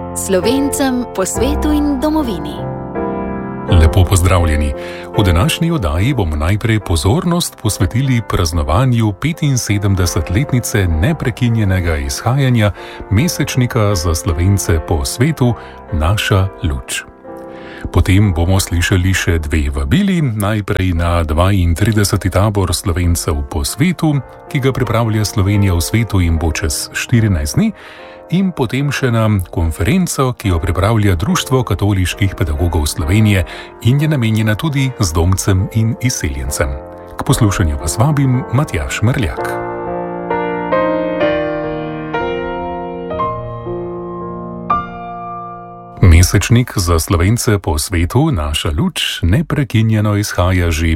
Slovencem po svetu in domovini. Lepo pozdravljeni. V današnji oddaji bomo najprej pozornost posvetili praznovanju 75-letnice neprekinjenega izhajanja mesečnika za Slovence po svetu Naša luč. Potem bomo slišali še dve vabili, najprej na 32. tabor Slovencev po svetu, ki ga pripravlja Slovenija v svetu in bo čez 14 dni, in potem še na konferenco, ki jo pripravlja Društvo katoliških pedagogov Slovenije in je namenjena tudi zdomcem in izseljencem. K poslušanju vas vabim Matjaž Merljak. Mesečnik za Slovence po svetu Naša luč neprekinjeno izhaja že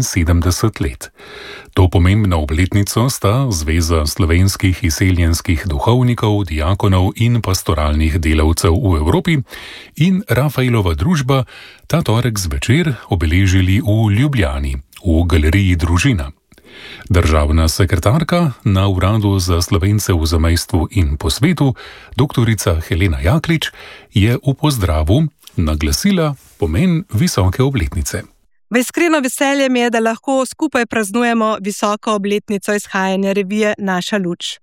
75 let. To pomembno obletnico sta Zveza slovenskih izseljenskih duhovnikov, diakonov in pastoralnih delavcev v Evropi in Rafaelova družba ta torek zvečer obeležili v Ljubljani, v galeriji Družina. Državna sekretarka na Uradu za Slovence v zamejstvu in po svetu, doktorica Helena Jaklič, je v pozdravu naglasila pomen visoke obletnice. Iskreno veselje mi je, da lahko skupaj praznujemo visoko obletnico izhajanja revije Naša luč.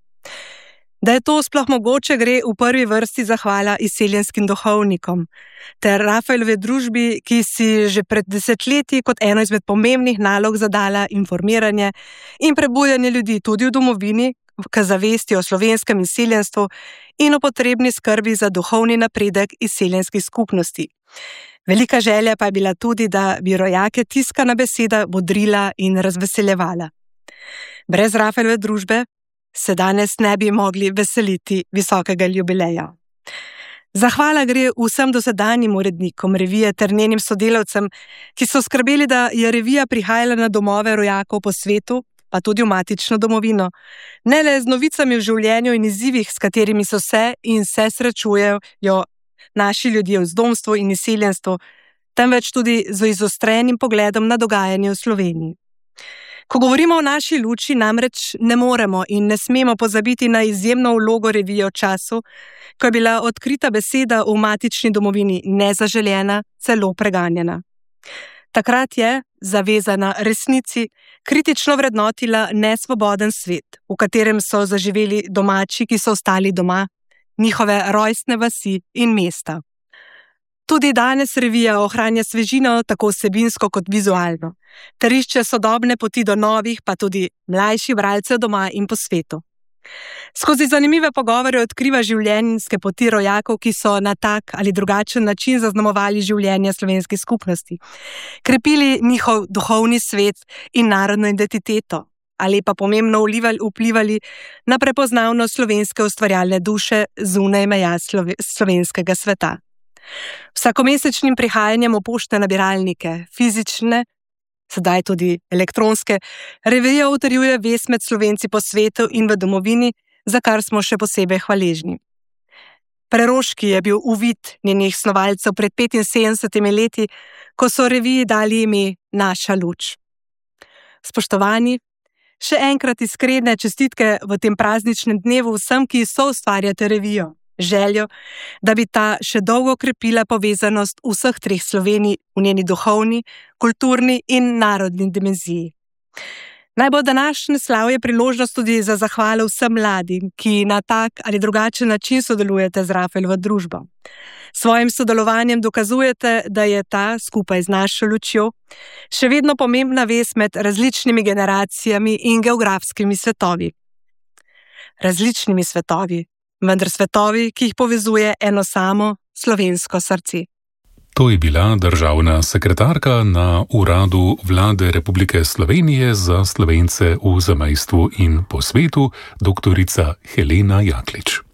Da je to sploh mogoče, gre v prvi vrsti zahvala izseljenskim duhovnikom ter Rafaelove družbi, ki si že pred desetletji kot eno izmed pomembnih nalog zadala informiranje in prebujanje ljudi tudi v domovini k zavesti o slovenskem izseljenstvu in o potrebni skrbi za duhovni napredek izseljenskih skupnosti. Velika želja pa je bila tudi, da bi rojake tiskana beseda bodrila in razveseljevala. Brez Rafaelove družbe se danes ne bi mogli veseliti visokega jubileja. Zahvala gre vsem dosedanjim urednikom revije ter njenim sodelavcem, ki so skrbeli, da je revija prihajala na domove rojakov po svetu, pa tudi v matično domovino, ne le z novicami v življenju in izzivih, s katerimi so se in se srečujejo naši ljudje v zdomstvu in izseljenstvu, temveč tudi z izostrenim pogledom na dogajanje v Sloveniji. Ko govorimo o Naši luči, namreč ne moremo in ne smemo pozabiti na izjemno vlogo revije v času, ko je bila odkrita beseda v matični domovini nezaželjena, celo preganjena. Takrat je, zavezana resnici, kritično vrednotila nesvoboden svet, v katerem so zaživeli domači, ki so ostali doma, njihove rojstne vasi in mesta. Tudi danes revija ohranja svežino tako vsebinsko kot vizualno, ter išče sodobne poti do novih, pa tudi mlajših bralcev doma in po svetu. Skozi zanimive pogovore odkriva življenjske poti rojakov, ki so na tak ali drugačen način zaznamovali življenje slovenske skupnosti, krepili njihov duhovni svet in narodno identiteto, ali pa pomembno vplivali na prepoznavnost slovenske ustvarjalne duše zunaj meja slovenskega sveta. Vsakomesečnim prihajanjem v poštne nabiralnike, fizične, sedaj tudi elektronske, revija utrjuje vez med Slovenci po svetu in v domovini, za kar smo še posebej hvaležni. Preroški je bil uvid njenih snovalcev pred 75 leti, ko so reviji dali ime Naša luč. Spoštovani, še enkrat iskrene čestitke v tem prazničnem dnevu vsem, ki soustvarjate revijo. Željo, da bi ta še dolgo krepila povezanost vseh treh Slovenij v njeni duhovni, kulturni in narodni dimenziji. Naj bo današnje slavje priložnost tudi za zahvalo vsem mladim, ki na tak ali drugačen način sodelujete z Rafaelovo družbo. Svojim sodelovanjem dokazujete, da je ta, skupaj z Našo lučjo, še vedno pomembna vez med različnimi generacijami in geografskimi svetovi. Različnimi svetovi, vendar svetovi, ki jih povezuje eno samo slovensko srce. To je bila državna sekretarka na Uradu Vlade Republike Slovenije za Slovence v zamejstvu in po svetu, doktorica Helena Jaklič.